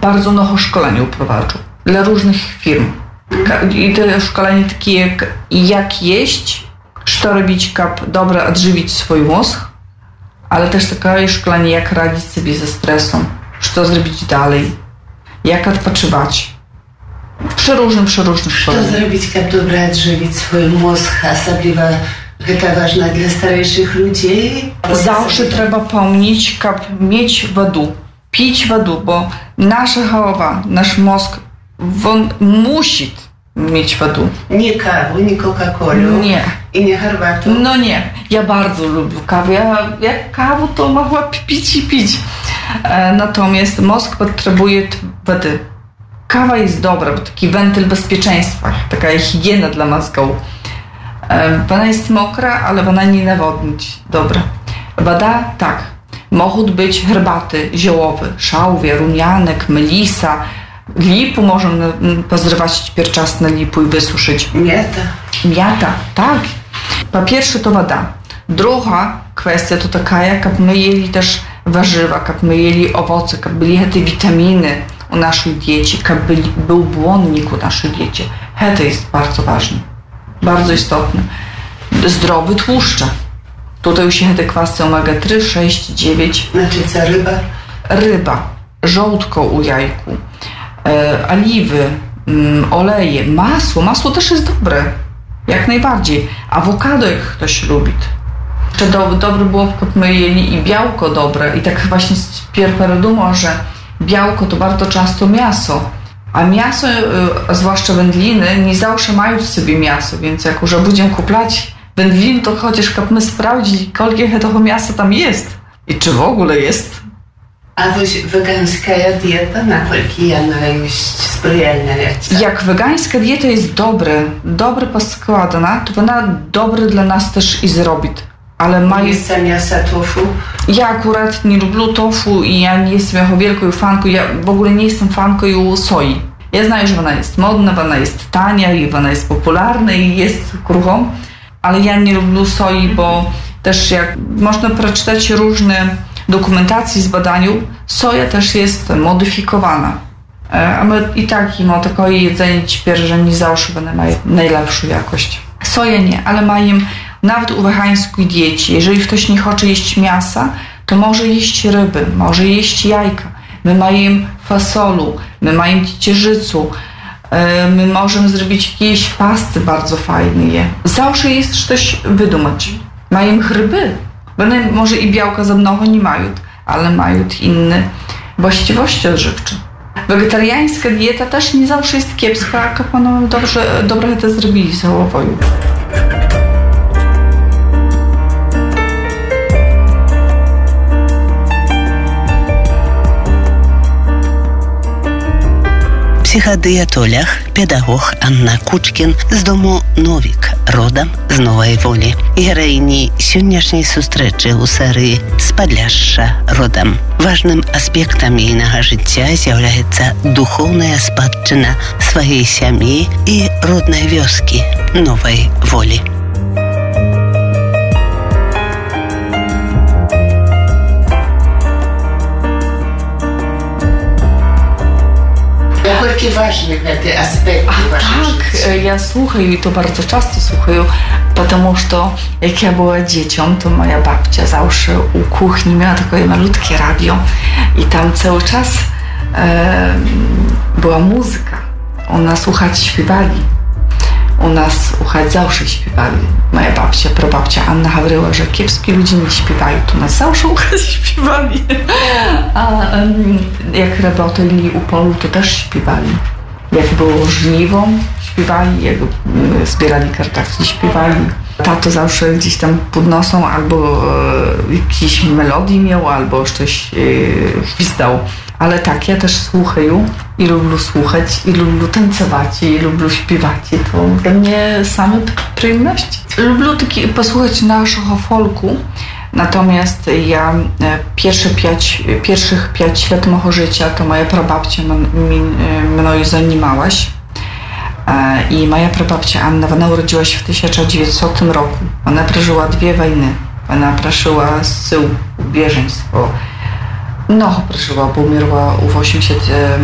bardzo mnoho szkoleń uprowadził dla różnych firm. I te szkolenia takie jak jeść, co robić, aby dobrze odżywić swój mózg, ale też takie szkolenie jak radzić sobie ze stresem, co zrobić dalej, jak odpoczywać. Przeróżnych szkoleniach. Co zrobić, aby dobrze odżywić swój mózg, особливо to ważne dla starszych ludzi? Zawsze trzeba pamiętać, aby mieć wodę, pić wodę, bo nasza głowa, nasz mózg, on musi mieć wodę. Nie kawę, nie Coca-Colę. Nie. I nie herbatę. No nie, ja bardzo lubię kawę. Jak kawę to mogła pić i pić. Natomiast mózg potrzebuje wody. Kawa jest dobra, bo taki wentyl bezpieczeństwa, taka higiena dla mózgu. Ona jest mokra, ale ona nie nawodnić. Dobra. Woda, tak. Mogą być herbaty ziołowe, szałwia, rumianek, melisa, lipu możemy pozrywać pierczasne lipu i wysuszyć. Miata, tak. Po pierwsze to woda. Druga kwestia to taka, jak my jeli też warzywa, jak my jeli owoce, jak byli te witaminy u naszej diecie, jak był błonnik u naszej diecie. To jest bardzo ważne, bardzo istotne. Zdrowy tłuszcze. Tutaj już te kwasy omega-3, 6, 9. Znaczy co, ryba? Ryba, żołądko u jajku, oliwy, oleje, masło też jest dobre, jak najbardziej. Awokado, jak ktoś lubi. Czy dobre było, jak my jeli i białko dobre. I tak właśnie dumał, że białko to bardzo często mięso. A mięso, zwłaszcza wędliny, nie zawsze mają w sobie mięso, więc jak już będziemy kupować wędlin, to chociaż jak my sprawdzili, koliko tego mięsa tam jest i czy w ogóle jest. A wegańska dieta, na koliki ona jest sprzyjalna? Jak wegańska dieta jest dobre poskładana, to ona dobre dla nas też i zrobi. Ale jest mięsa tofu? Ja akurat nie lubię tofu i ja nie jestem jako wielką fanką, ja w ogóle nie jestem fanką soi. Ja znam, że ona jest modna, ona jest tania i ona jest popularna i jest kruchą, ale ja nie lubię soi, bo też jak można przeczytać różne dokumentacje z badaniu, soja też jest modyfikowana. A my i tak mamy takie jedzenie, że nie zawsze mają najlepszą jakość. Soja nie, ale mają nawet u wegańskiej diecie. Jeżeli ktoś nie chce jeść mięsa, to może jeść ryby, może jeść jajka. My mamy fasolu, my mamy ciecierzycu, my możemy zrobić jakieś pasty bardzo fajne. Zawsze jest coś wydumać. Mają grzyby. One może i białka za mnogo nie mają, ale mają inne właściwości odżywcze. Wegetariańska dieta też nie zawsze jest kiepska, jak panowie dobrze to zrobili z owoju. Psychodиетолог, педагог Анна Кучкін з дому Новік, родом з Нової Волі. Героїні сьогоднішньої зустрічі у серії з Подляшша родом. Важним аспектом їхнього життя з'являється духовна спадщина своєї сім'ї і родної вёски Нової Волі. Jakie ważne te aspekty Tak, ja słuchаю i to bardzo często słuchаю, потому что jak ja była dziecią, to moja babcia zawsze u kuchni miała takie malutkie radio i tam cały czas była muzyka. U nas słuchać śpiewali. U nas słuchać zawsze śpiewali. Moja babcia, prababcia Anna mówiła, że kiepskie ludzie nie śpiewają, to nas zawsze słuchać śpiewali. A jak robotali u polu, to też śpiewali. Jak było żniwo, śpiewali, jak zbierali kartofle, śpiewali. Tato zawsze gdzieś tam pod nosem albo jakieś melodii miał, albo coś gwizdał. Ale tak, ja też słuchаю i lubię słuchać, i lubię tańcować, i lubię śpiewać. I to dla mnie same przyjemności. Lubię posłuchać naszego folku, natomiast ja pierwszych 5 lat mojego życia to moja prababcia mną zajmowałaś. I moja prababcia Anna, ona urodziła się w 1900 roku. Ona przeżyła 2 wojny. Ona przeżyła bieżeństwo. No, przeżyła, bo umarła w 80